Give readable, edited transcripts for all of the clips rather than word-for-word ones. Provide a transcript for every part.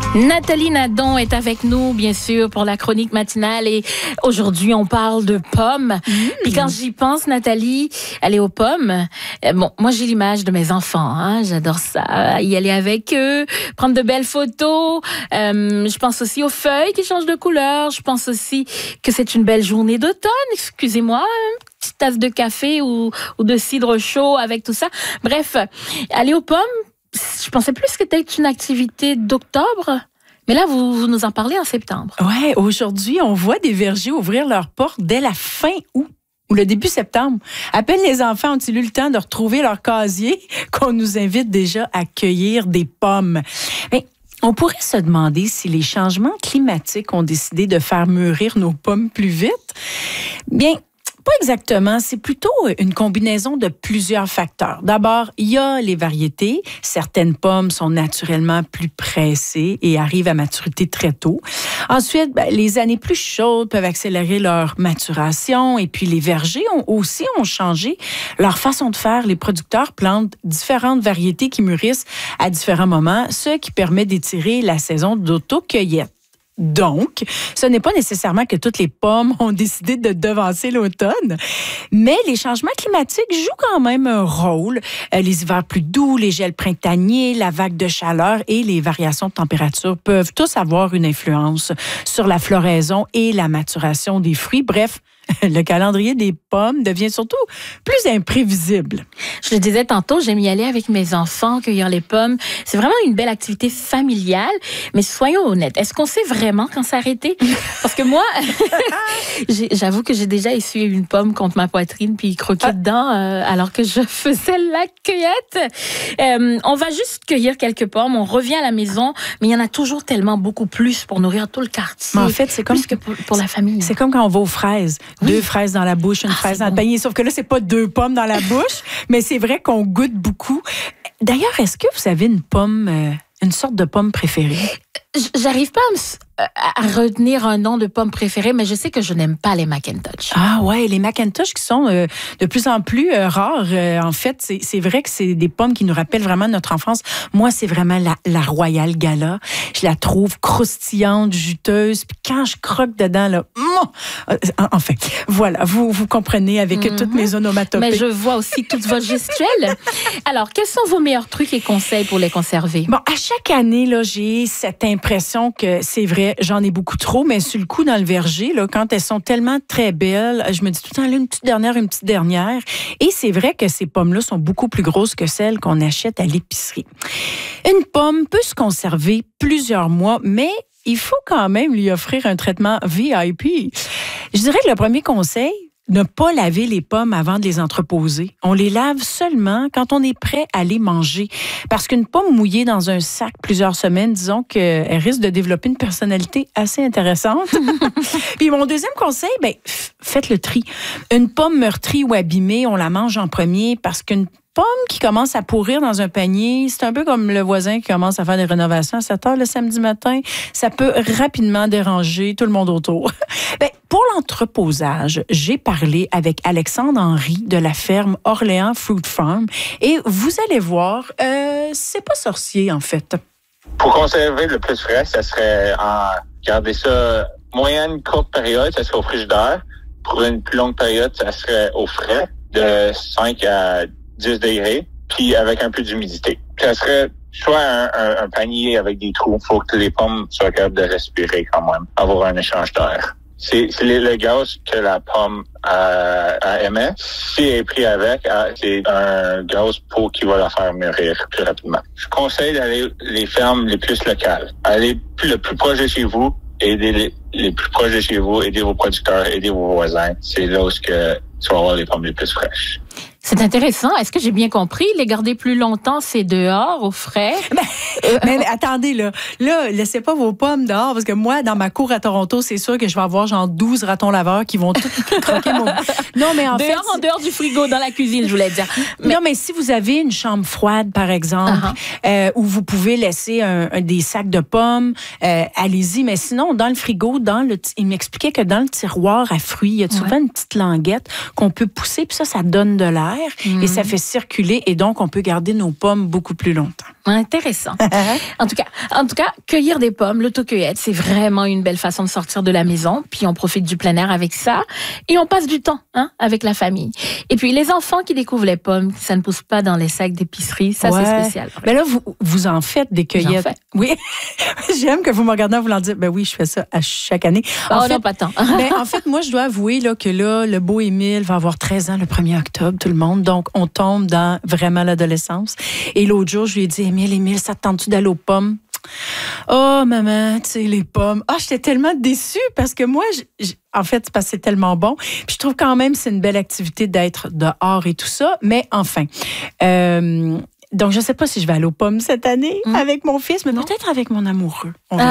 Nathalie Nadon est avec nous, bien sûr, pour la chronique matinale. Et aujourd'hui, on parle de pommes. Puis quand j'y pense, Nathalie, aller aux pommes, bon, moi, j'ai l'image de mes enfants. Hein, j'adore ça. Y aller avec eux, prendre de belles photos. Je pense aussi aux feuilles qui changent de couleur. Je pense aussi que c'est une belle journée d'automne. Excusez-moi, une petite tasse de café ou de cidre chaud avec tout ça. Bref, aller aux pommes, je pensais plus que c'était une activité d'octobre. Mais là, vous nous en parlez en septembre. Ouais, aujourd'hui, on voit des vergers ouvrir leurs portes dès la fin août ou le début septembre. À peine les enfants ont-ils eu le temps de retrouver leur casier qu'on nous invite déjà à cueillir des pommes. Mais on pourrait se demander si les changements climatiques ont décidé de faire mûrir nos pommes plus vite. Bien, pas exactement, c'est plutôt une combinaison de plusieurs facteurs. D'abord, il y a les variétés. Certaines pommes sont naturellement plus pressées et arrivent à maturité très tôt. Ensuite, les années plus chaudes peuvent accélérer leur maturation. Et puis, les vergers ont changé leur façon de faire. Les producteurs plantent différentes variétés qui mûrissent à différents moments, ce qui permet d'étirer la saison d'auto-cueillette. Donc, ce n'est pas nécessairement que toutes les pommes ont décidé de devancer l'automne, mais les changements climatiques jouent quand même un rôle. Les hivers plus doux, les gels printaniers, la vague de chaleur et les variations de température peuvent tous avoir une influence sur la floraison et la maturation des fruits. Bref, le calendrier des pommes devient surtout plus imprévisible. Je le disais tantôt, j'aime y aller avec mes enfants, cueillir les pommes. C'est vraiment une belle activité familiale. Mais soyons honnêtes, est-ce qu'on sait vraiment quand s'arrêter? Parce que moi, j'avoue que j'ai déjà essuyé une pomme contre ma poitrine puis croqué dedans alors que je faisais la cueillette. On va juste cueillir quelques pommes, on revient à la maison, mais il y en a toujours tellement beaucoup plus pour nourrir tout le quartier. Mais en fait, c'est comme plus que pour la famille. C'est comme quand on va aux fraises. Oui. 2 fraises dans la bouche, une fraise dans le panier. Sauf que là, c'est pas 2 pommes dans la bouche, mais c'est vrai qu'on goûte beaucoup. D'ailleurs, est-ce que vous avez une sorte de pomme préférée? J'arrive pas à retenir un nom de pomme préférée, mais je sais que je n'aime pas les McIntosh. Ah ouais, les McIntosh qui sont de plus en plus rares. En fait, c'est vrai que c'est des pommes qui nous rappellent vraiment notre enfance. Moi, c'est vraiment la Royal Gala. Je la trouve croustillante, juteuse. Puis quand je croque dedans, là, enfin, voilà, vous comprenez avec toutes mes onomatopées. Mais je vois aussi toute votre gestuelle. Alors, quels sont vos meilleurs trucs et conseils pour les conserver? Bon, à chaque année, là, j'ai cette impression que c'est vrai, j'en ai beaucoup trop, mais sur le coup, dans le verger, là, quand elles sont tellement très belles, je me dis tout le temps, là, une petite dernière. Et c'est vrai que ces pommes-là sont beaucoup plus grosses que celles qu'on achète à l'épicerie. Une pomme peut se conserver plusieurs mois, mais il faut quand même lui offrir un traitement VIP. Je dirais que le premier conseil, ne pas laver les pommes avant de les entreposer. On les lave seulement quand on est prêt à les manger. Parce qu'une pomme mouillée dans un sac plusieurs semaines, disons qu'elle risque de développer une personnalité assez intéressante. Puis mon deuxième conseil, faites le tri. Une pomme meurtrie ou abîmée, on la mange en premier parce qu'une pomme qui commence à pourrir dans un panier, c'est un peu comme le voisin qui commence à faire des rénovations à 7 heures le samedi matin. Ça peut rapidement déranger tout le monde autour. Pour l'entreposage, j'ai parlé avec Alexandre Henry de la ferme Orléans Fruit Farm et vous allez voir, c'est pas sorcier en fait. Pour conserver le plus frais, ça serait garder ça moyenne courte période, ça serait au frigidaire. Pour une plus longue période, ça serait au frais de 5 à 10 degrés, puis avec un peu d'humidité. Ça serait soit un panier avec des trous. Il faut que les pommes soient capables de respirer quand même, avoir un échange d'air. C'est le gaz que la pomme émet. Si elle est pris avec, c'est un gaz qui va la faire mûrir plus rapidement. Je conseille d'aller les fermes les plus locales. Allez le plus proche de chez vous, aidez les plus proches de chez vous, aidez vos producteurs, aidez vos voisins. C'est là où tu vas avoir les pommes les plus fraîches. C'est intéressant. Est-ce que j'ai bien compris? Les garder plus longtemps, c'est dehors, au frais? Mais attendez, là, laissez pas vos pommes dehors, parce que moi, dans ma cour à Toronto, c'est sûr que je vais avoir genre 12 ratons laveurs qui vont tout croquer mon... Non, mais en dehors du frigo, dans la cuisine, je voulais dire. Non, mais si vous avez une chambre froide, par exemple, où vous pouvez laisser des sacs de pommes, allez-y. Mais sinon, dans le frigo, il m'expliquait que dans le tiroir à fruits, il y a souvent une petite languette qu'on peut pousser, puis ça donne de l'air et ça fait circuler et donc on peut garder nos pommes beaucoup plus longtemps. Intéressant. En tout cas, cueillir des pommes, l'autocueillette, c'est vraiment une belle façon de sortir de la maison. Puis on profite du plein air avec ça. Et on passe du temps avec la famille. Et puis les enfants qui découvrent les pommes, ça ne pousse pas dans les sacs d'épicerie. Ça, c'est spécial. Mais là, vous en faites des cueillettes. Oui. J'aime que vous me regardez en voulant dire, ben oui, je fais ça à chaque année. Non, pas tant. En fait, moi, je dois avouer là, que là, le beau Émile va avoir 13 ans le 1er octobre, tout le monde. Donc, on tombe dans vraiment l'adolescence. Et l'autre jour, je lui ai dit, Émile, ça te tente-tu d'aller aux pommes? Oh, maman, tu sais, les pommes. J'étais tellement déçue parce que moi, en fait, c'est parce que c'est tellement bon. Puis je trouve quand même que c'est une belle activité d'être dehors et tout ça. Mais enfin, donc, je ne sais pas si je vais aller aux pommes cette année avec mon fils, mais peut-être avec mon amoureux. Bon.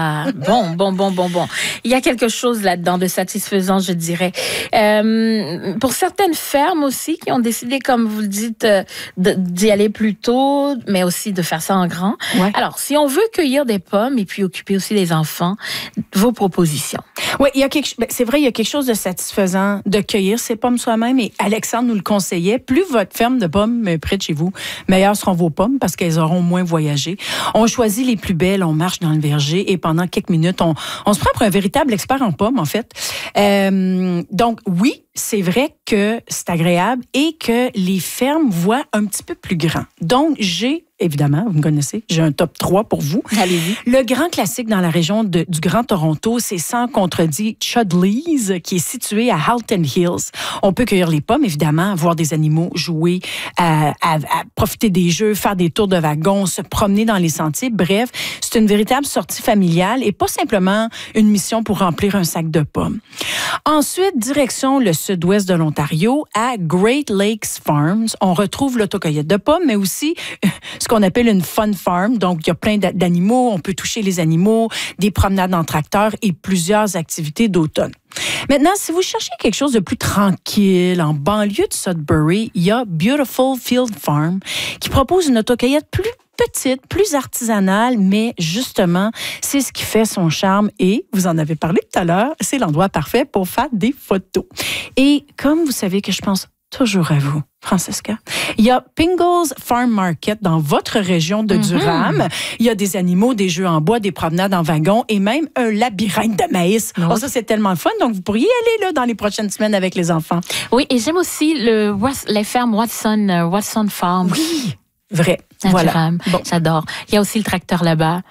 Il y a quelque chose là-dedans de satisfaisant, je dirais. Pour certaines fermes aussi qui ont décidé, comme vous le dites, d'y aller plus tôt, mais aussi de faire ça en grand. Ouais. Alors, si on veut cueillir des pommes et puis occuper aussi les enfants, vos propositions. Oui, c'est vrai, il y a quelque chose de satisfaisant de cueillir ces pommes soi-même. Et Alexandre nous le conseillait. Plus votre ferme de pommes est près de chez vous, meilleures seront vos pommes parce qu'elles auront moins voyagé. On choisit les plus belles, on marche dans le verger et pendant quelques minutes, on se prend pour un véritable expert en pommes, en fait. Donc, oui, c'est vrai que c'est agréable et que les fermes voient un petit peu plus grand. Donc, évidemment, vous me connaissez, j'ai un top 3 pour vous. Allez-y. Le grand classique dans la région du Grand Toronto, c'est sans contredit Chudley's, qui est situé à Halton Hills. On peut cueillir les pommes, évidemment, voir des animaux, jouer, à profiter des jeux, faire des tours de wagon, se promener dans les sentiers. Bref, c'est une véritable sortie familiale et pas simplement une mission pour remplir un sac de pommes. Ensuite, direction le sud-ouest de l'Ontario, à Great Lakes Farms. On retrouve l'autocueillette de pommes, mais aussi ce qu'on appelle une fun farm. Donc, il y a plein d'animaux, on peut toucher les animaux, des promenades en tracteur et plusieurs activités d'automne. Maintenant, si vous cherchez quelque chose de plus tranquille, en banlieue de Sudbury, il y a Beautiful Field Farm qui propose une autocueillette plus petite, plus artisanale, mais justement, c'est ce qui fait son charme et, vous en avez parlé tout à l'heure, c'est l'endroit parfait pour faire des photos. Et comme vous savez que je pense toujours à vous, Francesca, il y a Pingles Farm Market dans votre région de Durham. Il y a des animaux, des jeux en bois, des promenades en wagon et même un labyrinthe de maïs. Oh, ça, c'est tellement fun. Donc, vous pourriez y aller là, dans les prochaines semaines avec les enfants. Oui, et j'aime aussi les fermes Watson Farm. Oui, vrai. Voilà. Bon. J'adore. Il y a aussi le tracteur là-bas.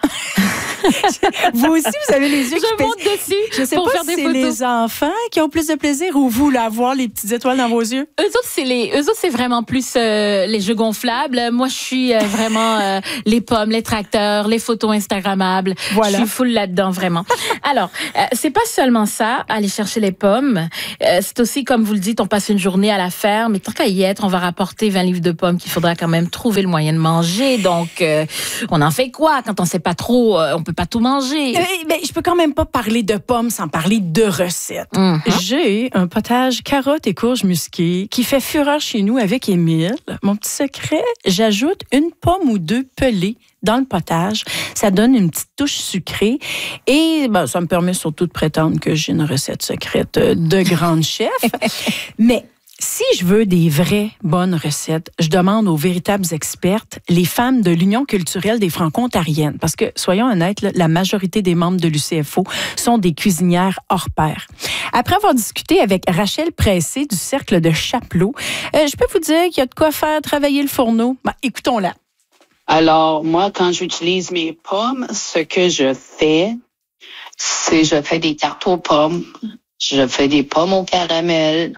Vous aussi, vous avez les yeux qui monte dessus. Je sais pas si c'est les enfants qui ont plus de plaisir ou vous, là, à voir les petites étoiles dans vos yeux. Eux autres, c'est vraiment plus les jeux gonflables. Moi, je suis vraiment les pommes, les tracteurs, les photos Instagrammables. Voilà. Je suis full là-dedans, vraiment. Alors, c'est pas seulement ça, aller chercher les pommes. C'est aussi, comme vous le dites, on passe une journée à la ferme. Et tant qu'à y être, on va rapporter 20 livres de pommes qu'il faudra quand même trouver le moyen de manger. Donc, on en fait quoi quand on sait pas trop? On peut pas tout manger. Mais je peux quand même pas parler de pommes sans parler de recettes. J'ai un potage carottes et courges musquées qui fait fureur chez nous avec Émile. Mon petit secret, j'ajoute une pomme ou deux pelées dans le potage. Ça donne une petite touche sucrée et ça me permet surtout de prétendre que j'ai une recette secrète de grande chef. Mais si je veux des vraies bonnes recettes, je demande aux véritables expertes, les femmes de l'Union culturelle des Franco-Ontariennes. Parce que, soyons honnêtes, la majorité des membres de l'UCFO sont des cuisinières hors pair. Après avoir discuté avec Rachel Pressé du Cercle de Chapelot, je peux vous dire qu'il y a de quoi faire travailler le fourneau. Écoutons-la. Alors, moi, quand j'utilise mes pommes, ce que je fais, c'est je fais des tartes aux pommes, je fais des pommes au caramel,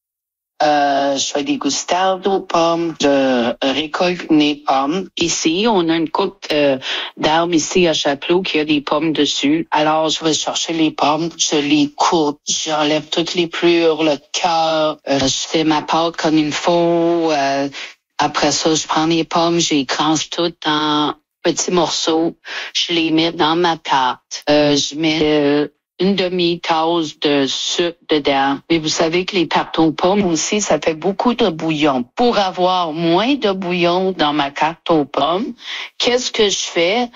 je fais des gustardes aux pommes, je récolte mes pommes. Ici, on a une coupe d'arbres ici à Chapelot qui a des pommes dessus. Alors, je vais chercher les pommes, je les coupe, j'enlève toutes les plures, le cœur, je fais ma pâte comme il faut. Après ça, je prends les pommes, j'écrase toutes en petits morceaux, je les mets dans ma pâte. Je mets une demi-tasse de sucre dedans. Mais vous savez que les tartes aux pommes aussi, ça fait beaucoup de bouillon. Pour avoir moins de bouillon dans ma tarte aux pommes, qu'est-ce que je fais?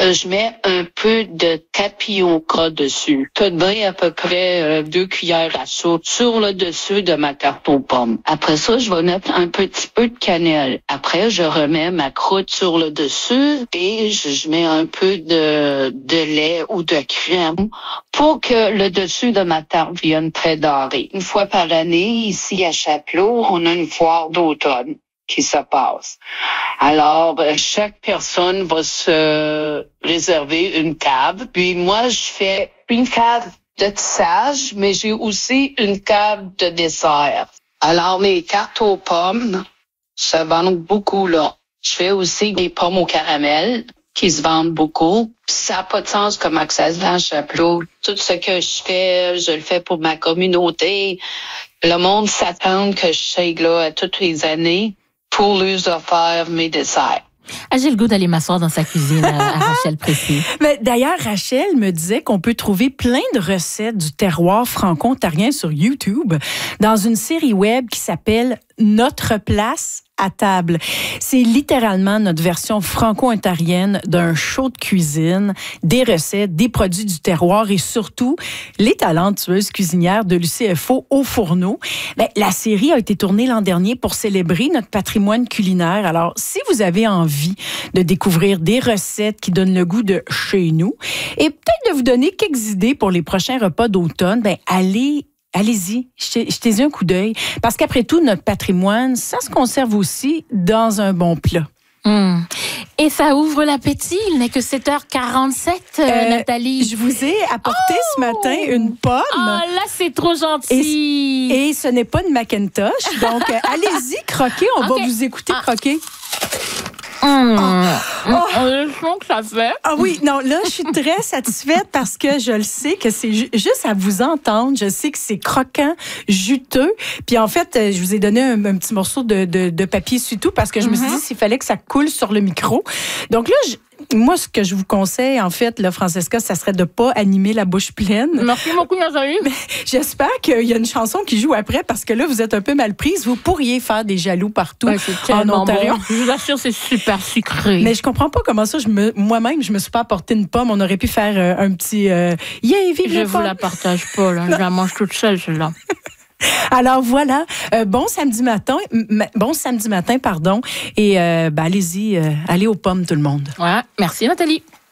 je mets un peu de tapioca dessus. Tout de même à peu près 2 cuillères à soupe sur le dessus de ma tarte aux pommes. Après ça, je vais mettre un petit peu de cannelle. Après, je remets ma croûte sur le dessus et je mets un peu de lait ou de crème pour que le dessus de ma tarte vienne très doré. Une fois par année, ici à Chapelot, on a une foire d'automne qui se passe. Alors, chaque personne va se réserver une table. Puis moi, je fais une table de tissage, mais j'ai aussi une table de dessert. Alors, mes tartes aux pommes se vendent beaucoup, là. Je fais aussi des pommes au caramel qui se vendent beaucoup. Ça n'a pas de sens comment que ça se vend à Chapelot. Tout ce que je le fais pour ma communauté. Le monde s'attend que je sais là toutes les années pour leur offrir mes desserts. Ah, j'ai le goût d'aller m'asseoir dans sa cuisine à Rachel Précis. Mais d'ailleurs, Rachel me disait qu'on peut trouver plein de recettes du terroir franco-ontarien sur YouTube dans une série web qui s'appelle Notre place à table. C'est littéralement notre version franco-ontarienne d'un show de cuisine, des recettes, des produits du terroir et surtout les talentueuses cuisinières de l'UCFO au fourneau. Ben, la série a été tournée l'an dernier pour célébrer notre patrimoine culinaire. Alors, si vous avez envie de découvrir des recettes qui donnent le goût de chez nous et peut-être de vous donner quelques idées pour les prochains repas d'automne, ben, allez-y, jetez-y un coup d'œil. Parce qu'après tout, notre patrimoine, ça se conserve aussi dans un bon plat. Et ça ouvre l'appétit. Il n'est que 7h47, Nathalie. Je vous ai apporté ce matin une pomme. Ah, là, c'est trop gentil. Et ce n'est pas une Macintosh. Donc, allez-y, croquez. On va vous écouter croquer. Le son que ça fait. Ah oui, non, là, je suis très satisfaite parce que je le sais que c'est juste à vous entendre. Je sais que c'est croquant, juteux. Puis en fait, je vous ai donné un petit morceau de papier sutout parce que je me suis dit s'il fallait que ça coule sur le micro. Donc là, moi, ce que je vous conseille, en fait, là, Francesca, ça serait de ne pas animer la bouche pleine. Merci beaucoup, Nathalie. J'espère qu'il y a une chanson qui joue après parce que là, vous êtes un peu mal prise. Vous pourriez faire des jaloux partout en Ontario. Bon. Je vous assure, c'est super sucré. Mais je comprends pas comment ça, moi-même, je me suis pas apporté une pomme. On aurait pu faire un petit yeah, vive je vous la partage pas, là. Je la mange toute seule, celle-là. Alors voilà, bon samedi matin, pardon. Et allez-y, allez aux pommes tout le monde. Ouais, merci Nathalie.